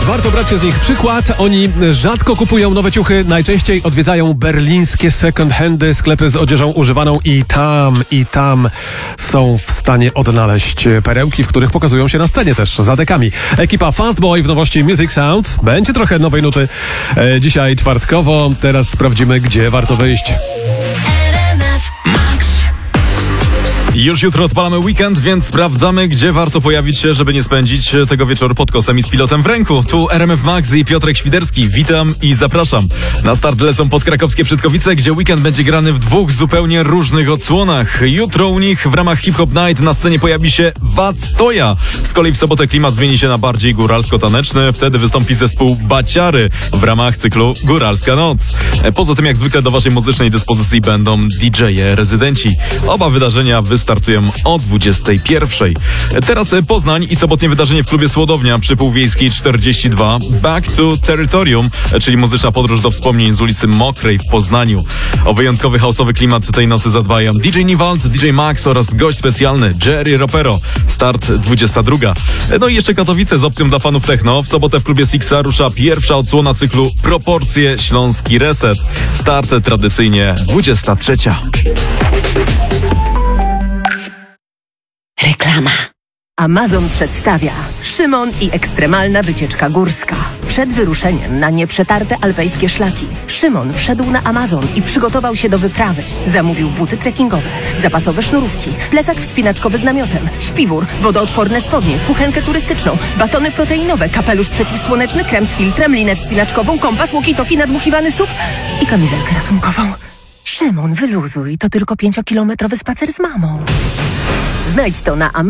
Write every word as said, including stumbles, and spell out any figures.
Warto brać z nich przykład. Oni rzadko kupują nowe ciuchy, najczęściej odwiedzają berlińskie second handy, sklepy z odzieżą używaną i tam, i tam są w stanie odnaleźć perełki, w których pokazują się na scenie też za dekami. Ekipa Fastboy w nowości Music Sounds. Będzie trochę nowej nuty e, dzisiaj czwartkowo. Teraz sprawdzimy, gdzie warto wyjść. Już jutro odpalamy weekend, więc sprawdzamy, gdzie warto pojawić się, żeby nie spędzić tego wieczoru pod kocem i z pilotem w ręku. Tu R M F Max i Piotrek Świderski. Witam i zapraszam. Na start lecą podkrakowskie Przytkowice, gdzie weekend będzie grany w dwóch zupełnie różnych odsłonach. Jutro u nich w ramach Hip Hop Night na scenie pojawi się Wad Stoja. Z kolei w sobotę klimat zmieni się na bardziej góralsko-taneczny. Wtedy wystąpi zespół Baciary w ramach cyklu Góralska Noc. Poza tym jak zwykle do waszej muzycznej dyspozycji będą D J-e rezydenci. Oba wydarzenia wystartują o dwudziestej pierwszej. Teraz Poznań i sobotnie wydarzenie w klubie Słodownia przy Półwiejskiej czterdzieści dwa. Back to Territorium, czyli muzyczna podróż do wspomnień z ulicy Mokrej w Poznaniu. O wyjątkowy house'owy klimat tej nocy zadbają D J Niwald, D J Max oraz gość specjalny Jerry Ropero. Start dwudziesta druga. No i jeszcze Katowice z opcją dla fanów techno. W sobotę w klubie Sixa rusza pierwsza odsłona cyklu Proporcje Śląski Reset. Start tradycyjnie dwudziesta trzecia. Reklama. Amazon przedstawia Szymon i ekstremalna wycieczka górska. Przed wyruszeniem na nieprzetarte alpejskie szlaki Szymon wszedł na Amazon i przygotował się do wyprawy. Zamówił buty trekkingowe, zapasowe sznurówki, plecak wspinaczkowy z namiotem, śpiwór, wodoodporne spodnie, kuchenkę turystyczną, batony proteinowe, kapelusz przeciwsłoneczny, krem z filtrem, linę wspinaczkową, kompas, walkie-talkie, nadmuchiwany sup i kamizelkę ratunkową. Szymon, wyluzuj, to tylko pięciokilometrowy spacer z mamą. Znajdź to na